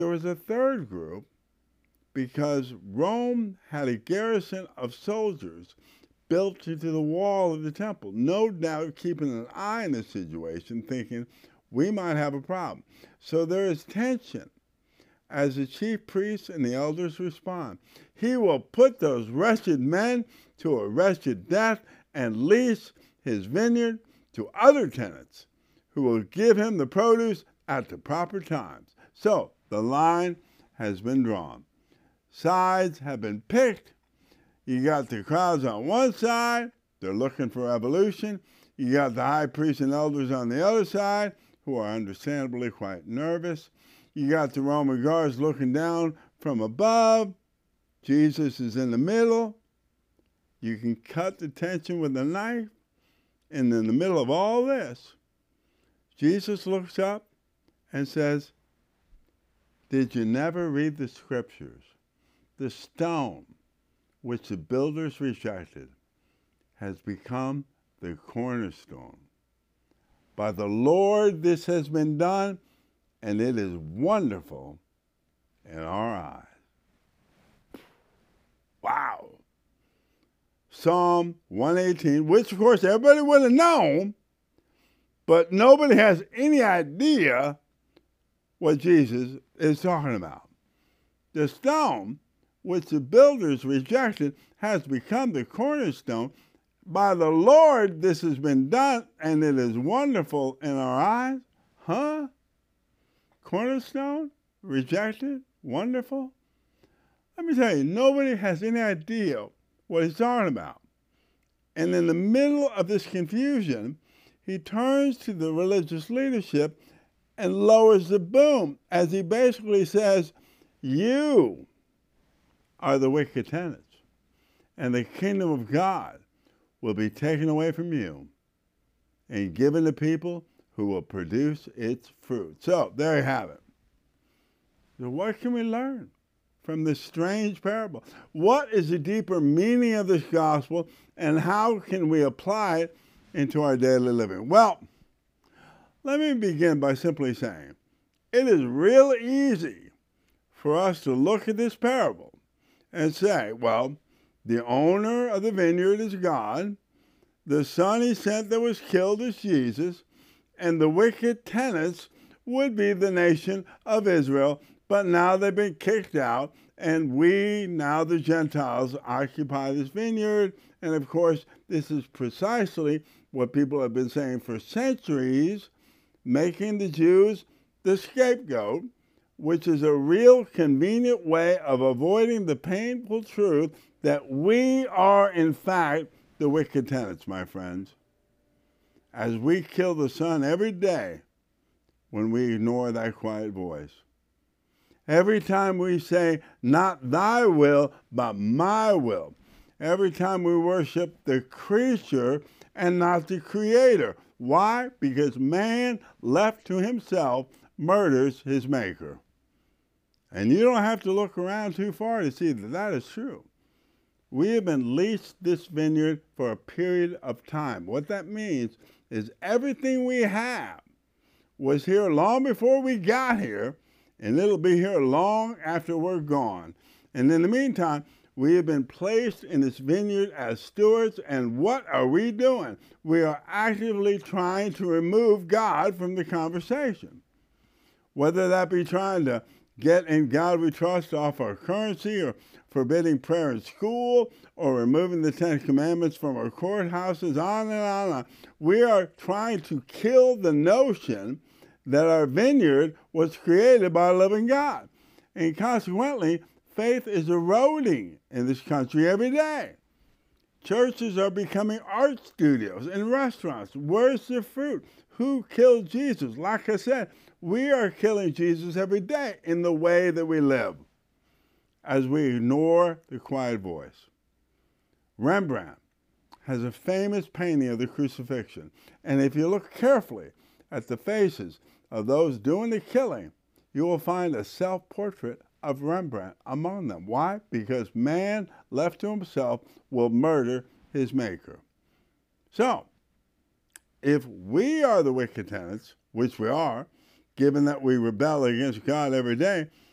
There was a third group because Rome had a garrison of soldiers built into the wall of the temple, no doubt keeping an eye on the situation, thinking we might have a problem. So there is tension as the chief priests and the elders respond. He will put those wretched men to a wretched death and lease his vineyard to other tenants who will give him the produce at the proper times. So the line has been drawn. Sides have been picked. You got the crowds on one side, they're looking for evolution. You got the high priests and elders on the other side, who are understandably quite nervous. You got the Roman guards looking down from above. Jesus is in the middle. You can cut the tension with a knife. And in the middle of all this, Jesus looks up and says, "Did you never read the scriptures? The stone which the builders rejected has become the cornerstone. By the Lord this has been done, and it is wonderful in our eyes." Wow. Psalm 118, which of course everybody would have known, but nobody has any idea what Jesus is talking about. The stone which the builders rejected has become the cornerstone. By the Lord this has been done, and it is wonderful in our eyes. Huh? Cornerstone? Rejected? Wonderful? Let me tell you, nobody has any idea what he's talking about. And in the middle of this confusion, he turns to the religious leadership and lowers the boom as he basically says, "You are the wicked tenants, and the kingdom of God will be taken away from you and given to people who will produce its fruit." So there you have it. So what can we learn from this strange parable? What is the deeper meaning of this gospel, and how can we apply it into our daily living? Well, let me begin by simply saying it is real easy for us to look at this parable and say, well, the owner of the vineyard is God, the son he sent that was killed is Jesus, and the wicked tenants would be the nation of Israel, but now they've been kicked out, and we, now the Gentiles, occupy this vineyard. And of course, this is precisely what people have been saying for centuries, making the Jews the scapegoat, which is a real convenient way of avoiding the painful truth that we are, in fact, the wicked tenants, my friends. As we kill the Son every day when we ignore that quiet voice. Every time we say, "Not thy will, but my will." Every time we worship the creature and not the creator. Why? Because man, left to himself, murders his maker. And you don't have to look around too far to see that that is true. We have been leased this vineyard for a period of time. What that means is everything we have was here long before we got here, and it'll be here long after we're gone. And in the meantime, we have been placed in this vineyard as stewards, and what are we doing? We are actively trying to remove God from the conversation. Whether that be trying to get "In God We Trust" off our currency, or forbidding prayer in school, or removing the Ten Commandments from our courthouses, on and on and on. We are trying to kill the notion that our vineyard was created by a living God. And consequently, faith is eroding in this country every day. Churches are becoming art studios and restaurants. Where's the fruit? Who killed Jesus? Like I said, we are killing Jesus every day in the way that we live, as we ignore the quiet voice. Rembrandt has a famous painting of the crucifixion, and if you look carefully at the faces of those doing the killing, you will find a self-portrait of Rembrandt among them. Why? Because man, left to himself, will murder his maker. So, if we are the wicked tenants, which we are, given that we rebel against God every day,